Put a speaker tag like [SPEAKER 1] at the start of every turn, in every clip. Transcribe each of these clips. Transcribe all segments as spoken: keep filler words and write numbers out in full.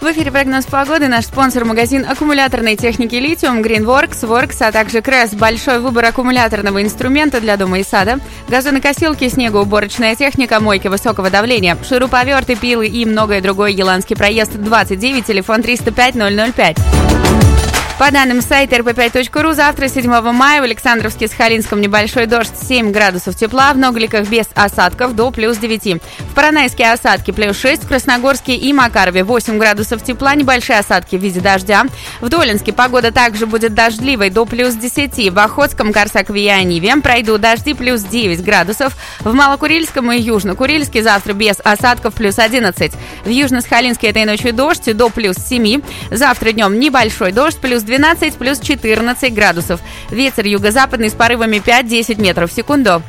[SPEAKER 1] В эфире прогноз погоды. Наш спонсор — магазин аккумуляторной техники «Литиум», Greenworks, Works, а также Кресс. Большой выбор аккумуляторного инструмента для дома и сада. Газонокосилки, снегоуборочная техника, мойки высокого давления, шуруповерты, пилы и многое другое. Еланский проезд, двадцать девять, телефон триста пять ноль ноль пять. По данным сайта эр пэ пять точка ру, завтра, седьмого мая, в Александровске-Сахалинском небольшой дождь, семь градусов тепла, в Новогликах без осадков до плюс девять. В Поронайске осадки плюс шесть, в Красногорске и Макарове восемь градусов тепла, небольшие осадки в виде дождя. В Долинске погода также будет дождливой до плюс десять. В Охотском, Корсакове и Ониве пройдут дожди плюс девять градусов. В Малокурильском и Южнокурильске завтра без осадков плюс одиннадцать. В Южно-Сахалинске этой ночью дождь до плюс семь. Завтра днем небольшой дождь плюс двенадцать, плюс четырнадцать градусов. Ветер юго-западный с порывами пять-десять метров в секунду.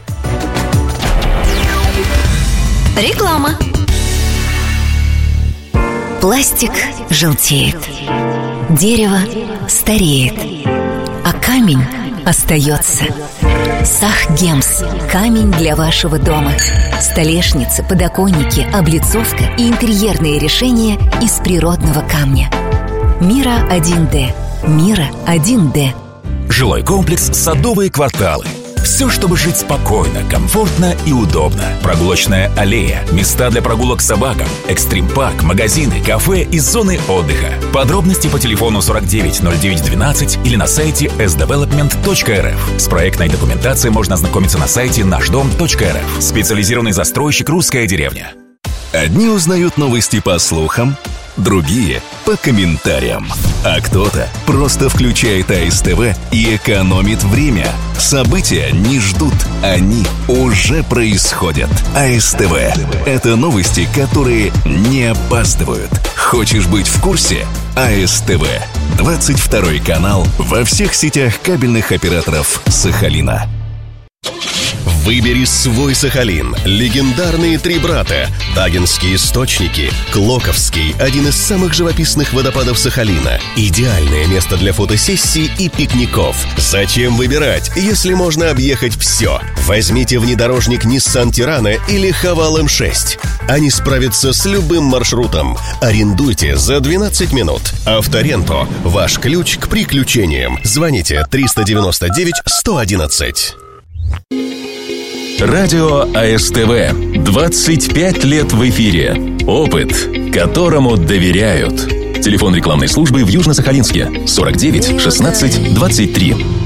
[SPEAKER 2] Реклама. Пластик желтеет, дерево стареет, а камень остается. Сахгемс. Камень для вашего дома. Столешницы, подоконники, облицовка и интерьерные решения из природного камня. Мира один дэ. Мира один дэ.
[SPEAKER 3] Жилой комплекс «Садовые кварталы». Все, чтобы жить спокойно, комфортно и удобно. Прогулочная аллея, места для прогулок с собакам, экстрим-парк, магазины, кафе и зоны отдыха. Подробности по телефону сорок девять ноль девять двенадцать или на сайте эс девелопмент точка эр эф. С проектной документацией можно ознакомиться на сайте наш дом точка эр эф. Специализированный застройщик «Русская деревня».
[SPEAKER 4] Одни узнают новости по слухам, другие — по комментариям. А кто-то просто включает а эс тэ вэ и экономит время. События не ждут, они уже происходят. а эс тэ вэ — это новости, которые не опаздывают. Хочешь быть в курсе? а эс тэ вэ. двадцать второй канал во всех сетях кабельных операторов Сахалина.
[SPEAKER 5] Выбери свой Сахалин. Легендарные три брата. Тагинские источники. Клоковский – один из самых живописных водопадов Сахалина. Идеальное место для фотосессий и пикников. Зачем выбирать, если можно объехать все? Возьмите внедорожник Nissan Tirana или Haval эм шесть. Они справятся с любым маршрутом. Арендуйте за двенадцать минут. Авторенто – ваш ключ к приключениям. Звоните триста девяносто девять сто одиннадцать.
[SPEAKER 3] Радио а эс тэ вэ. двадцать пять лет в эфире. Опыт, которому доверяют. Телефон рекламной службы в Южно-Сахалинске сорок девять шестнадцать двадцать три.